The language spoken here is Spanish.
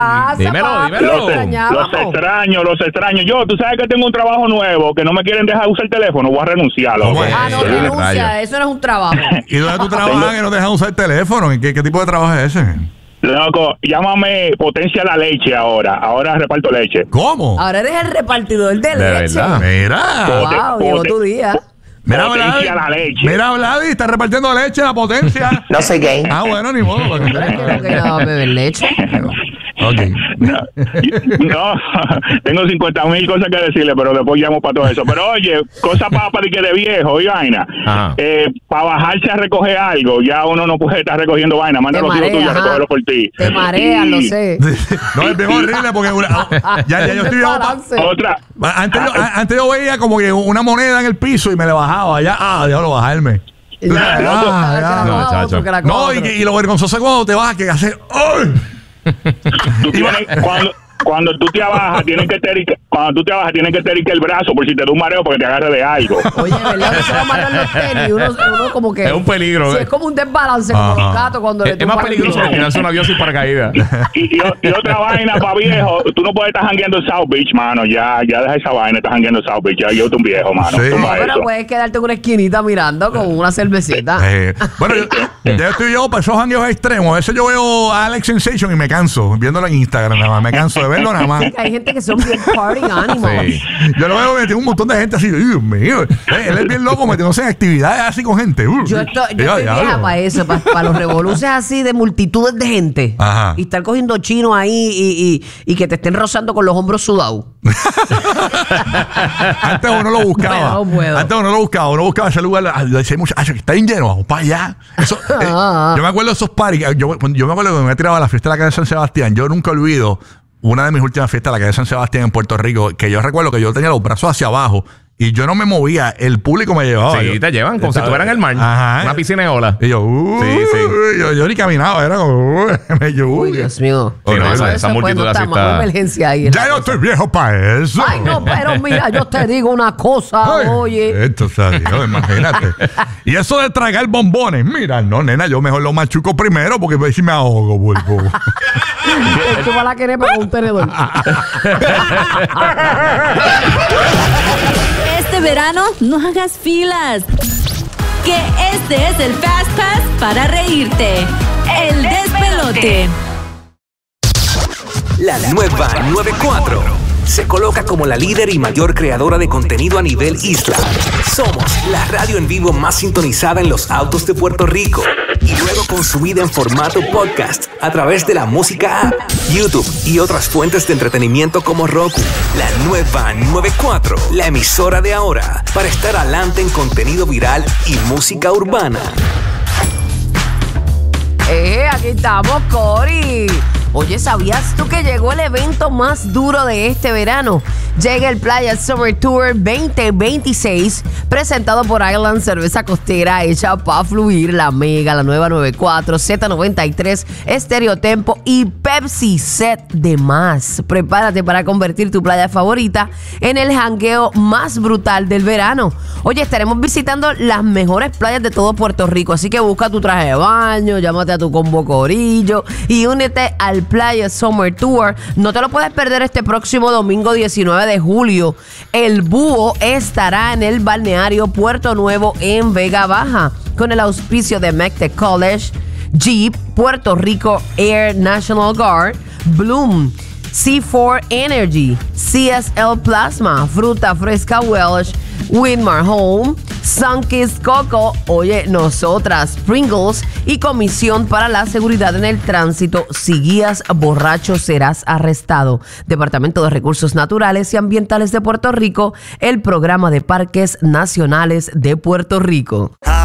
Dímelo. Los extraño. Yo, tú sabes que tengo un trabajo nuevo, que no me quieren dejar usar el teléfono, voy a renunciar. No, renuncia, eso no es un trabajo. ¿Y dónde tú trabajas que no te dejan usar el teléfono? ¿Qué tipo de trabajo es ese? Loco, llámame Potencia la Leche ahora reparto leche. ¿Cómo? Ahora eres el repartidor de leche. Verdad. Mira. Wow, llegó tu día. Mira, Potencia la leche. Mira, Vladi, está repartiendo leche, la Potencia. No soy gay. Ah, bueno, ni modo. Creo que no va a beber leche. Okay. No, tengo 50,000 cosas que decirle, pero después llamo para todo eso. Pero oye, cosa para que de viejo y vaina. Para bajarse a recoger algo, ya uno no puede estar recogiendo vaina. Manda los hijos tuyos a recogerlo por ti. Te mareas, lo sé. No, es bien horrible porque ya yo estoy otra. Antes yo veía como que una moneda en el piso y me le bajaba. Ya, diablo, bajarme. No, y lo vergonzoso es cuando te bajas que haces. ¡Ay! Cuando tú te abajas, tienes que tener el brazo por si te da un mareo porque te agarre de algo. Oye, ¿verdad? Se va a amarrar los tenis. Uno como que... Es un peligro. Sí, es como un desbalance, como los gatos cuando le es más peligroso que tirarse un avión sin paracaídas. Y otra vaina para viejo, tú no puedes estar jangueando en South Beach, mano. Ya deja esa vaina, estás jangueando en South Beach. Ya yo soy un viejo, mano. Sí. Pero puedes quedarte en una esquinita mirando con una cervecita. Bueno, ya estoy yo para esos jangueos extremos. A veces yo veo a Alex Sensation y me canso viéndolo en Instagram nada más. Me canso de verlo nada más. Hay gente que son bien party animals. Sí. Yo lo veo metido un montón de gente así. Dios mío. Él es bien loco metiéndose en actividades así con gente. Yo estoy vieja para eso, para los revoluces así de multitudes de gente. Ajá. Y estar cogiendo chinos ahí y que te estén rozando con los hombros sudados. Antes uno lo buscaba. Uno buscaba ese lugar. Decía mucho, que está bien lleno, vamos para allá. Eso, yo me acuerdo de esos parties. Yo me acuerdo que me tiraba a la fiesta de la calle de San Sebastián. Yo nunca olvido una de mis últimas fiestas, la calle de San Sebastián en Puerto Rico, que yo recuerdo que yo tenía los brazos hacia abajo y yo no me movía, el público me llevaba. Sí, te llevan como si estuvieran en el mar. Ajá. Una piscina de olas. Y yo, yo ni caminaba, era como, uy, Dios mío. Sí, esa multitud así está. Emergencia ahí. Ya yo estoy viejo para eso. Ay, no, pero mira, yo te digo una cosa, oye. Esto salió, imagínate. Y eso de tragar bombones, mira, no, nena, yo mejor lo machuco primero porque a ver si me ahogo, vuelvo. Tú vas a querer con un tenedor. Este verano no hagas filas. Que este es el Fast Pass para reírte. El despelote. La nueva 94 se coloca como la líder y mayor creadora de contenido a nivel isla. Somos la radio en vivo más sintonizada en los autos de Puerto Rico y luego consumida en formato podcast a través de la música app, YouTube y otras fuentes de entretenimiento como Roku. La nueva 94, la emisora de ahora para estar adelante en contenido viral y música urbana. Aquí estamos, Cory. Oye, ¿sabías tú que llegó el evento más duro de este verano? Llega el Playa Summer Tour 2026, presentado por Island Cerveza Costera, hecha para fluir, La Mega, la nueva 94, Z93, Estereotempo y Pepsi Set de más. Prepárate para convertir tu playa favorita en el jangueo más brutal del verano. Oye, estaremos visitando las mejores playas de todo Puerto Rico, así que busca tu traje de baño, llámate a tu combo corillo y únete al Playa Summer Tour. No te lo puedes perder este próximo domingo 19 de julio. El Búho estará en el balneario Puerto Nuevo en Vega Baja con el auspicio de MECTEC College, Jeep, Puerto Rico Air National Guard, Bloom, C4 Energy, CSL Plasma, Fruta Fresca Welsh, Winmar Home, Sunkist Coco, oye, nosotras, Pringles y Comisión para la Seguridad en el Tránsito. Si guías borracho serás arrestado. Departamento de Recursos Naturales y Ambientales de Puerto Rico, el Programa de Parques Nacionales de Puerto Rico.